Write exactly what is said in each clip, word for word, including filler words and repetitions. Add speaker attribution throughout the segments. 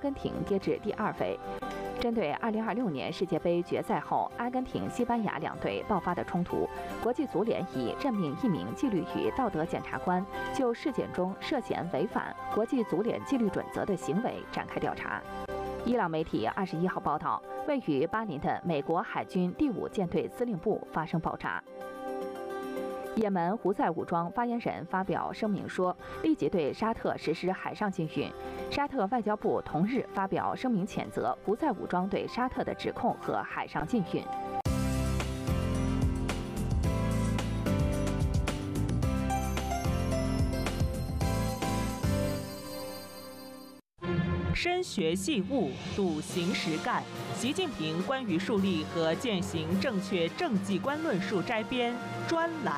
Speaker 1: 根廷跌至第二位。针对二零二六年世界杯决赛后阿根廷、西班牙两队爆发的冲突，国际足联已任命一名纪律与道德检察官，就事件中涉嫌违反国际足联纪律准则的行为展开调查。伊朗媒体二十一号报道，位于巴林的美国海军第五舰队司令部发生爆炸。也门胡塞武装发言人发表声明说，立即对沙特实施海上禁运。沙特外交部同日发表声明谴责胡塞武装对沙特的指控和海上禁运。
Speaker 2: 深学细悟，笃行实干。习近平关于树立和践行正确政绩观论述摘编专栏。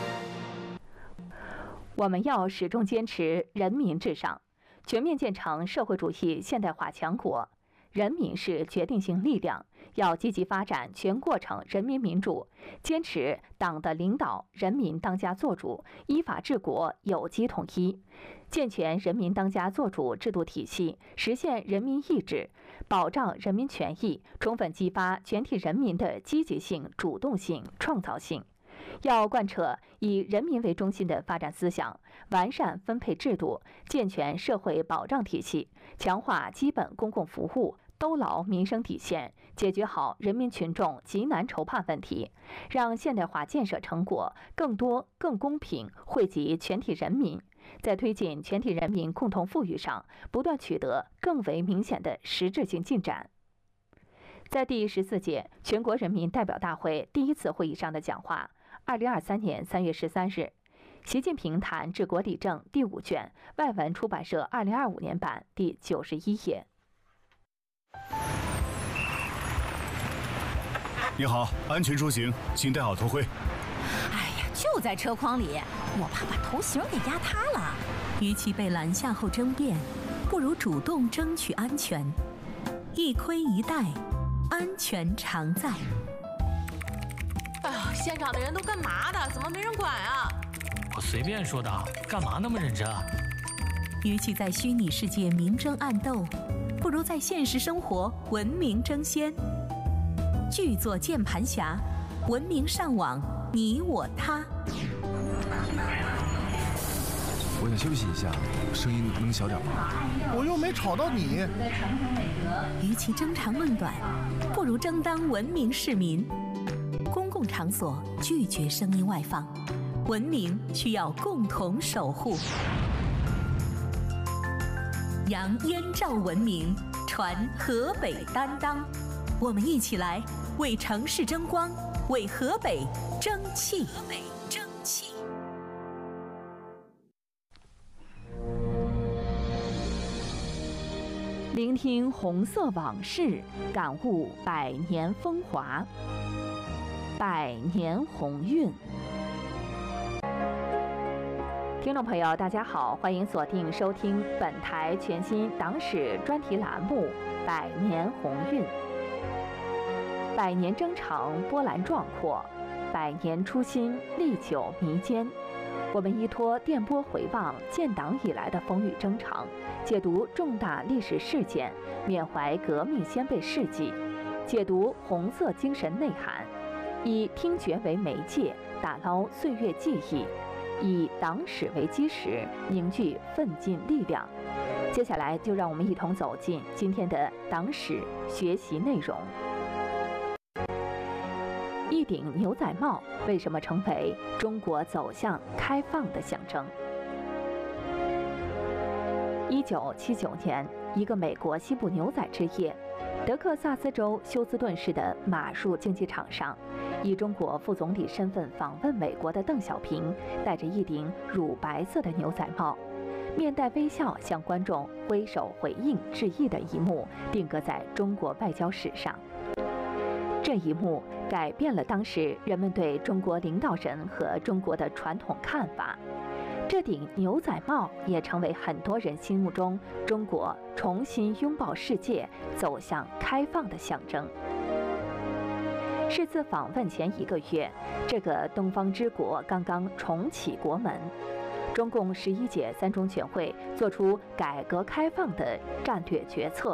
Speaker 2: 我们要始终坚持人民至上，全面建成社会主义现代化强国。人民是决定性力量，要积极发展全过程人民民主，坚持党的领导人民当家作主，依法治国，有机统一，健全人民当家作主制度体系，实现人民意志，保障人民权益，充分激发全体人民的积极性、主动性、创造性。要贯彻以人民为中心的发展思想，完善分配制度，健全社会保障体系，强化基本公共服务，兜牢民生底线，解决好人民群众急难愁盼问题，让现代化建设成果更多、更公平惠及全体人民，在推进全体人民共同富裕上不断取得更为明显的实质性进展。在第十四届全国人民代表大会第一次会议上的讲话，二零二三年三月十三日，习近平谈治国理政第五卷，外文出版社二零二五年版第九十一页。
Speaker 3: 你好，安全出行，请戴好头盔。
Speaker 4: 哎呀，就在车筐里，我怕把头型给压塌了。
Speaker 5: 与其被拦下后争辩，不如主动争取安全。一盔一带，安全常在。
Speaker 6: 哎呀，现场的人都干嘛的？怎么没人管啊？
Speaker 7: 我随便说的，干嘛那么认真啊？
Speaker 5: 与其在虚拟世界明争暗斗，不如在现实生活文明争先。巨作键盘侠，文明上网，你我他。
Speaker 8: 我想休息一下，声音能小点吗？
Speaker 9: 我又没吵到你。
Speaker 5: 与其争长论短，不如争当文明市民。公共场所拒绝声音外放，文明需要共同守护。扬燕赵文明，传河北担当。我们一起来为城市争光，为河北争气。河北争气。
Speaker 1: 聆听红色往事，感悟百年风华，百年鸿运。听众朋友，大家好，欢迎锁定收听本台全新党史专题栏目《百年鸿运》。百年征程波澜壮阔，百年初心历久弥坚。我们依托电波回望建党以来的风雨征程，解读重大历史事件，缅怀革命先辈事迹，解读红色精神内涵，以听觉为媒介，打捞岁月记忆，以党史为基石，凝聚奋进力量。接下来就让我们一同走进今天的党史学习内容。一顶牛仔帽为什么成为中国走向开放的象征？一九七九年，一个美国西部牛仔之夜，德克萨斯州休斯顿市的马术竞技场上，以中国副总理身份访问美国的邓小平，戴着一顶乳白色的牛仔帽，面带微笑向观众挥手回应致意的一幕，定格在中国外交史上。这一幕改变了当时人们对中国领导人和中国的传统看法。这顶牛仔帽也成为很多人心目中中国重新拥抱世界、走向开放的象征。是次访问前一个月，这个东方之国刚刚重启国门，中共十一届三中全会作出改革开放的战略决策。